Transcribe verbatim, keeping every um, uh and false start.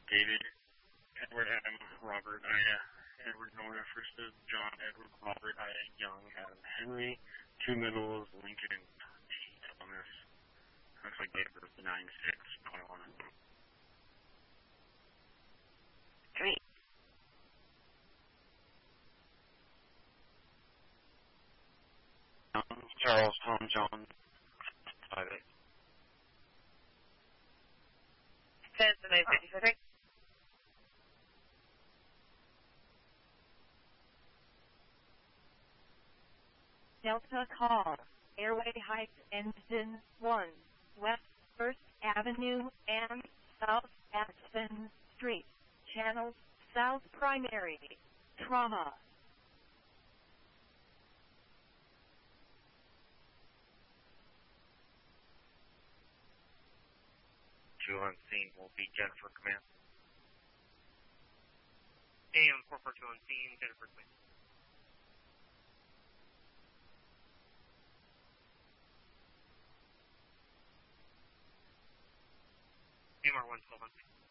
David, Edward M. Robert Ida, Edward Nora, first of John, Edward Robert Ida Young, Adam Henry, two middles, Lincoln T. Thomas. Looks like date of birth nine six twenty-one. Three. Charles Tom John five eight. Ten to nine fifty three. Delta Car, Airway Heights Engine one, West First Avenue and South Aspen Street, Channel South Primary, Trauma. Two on scene will be Jennifer Command. A M four four two on scene, Jennifer Command. A M R one twelve on scene.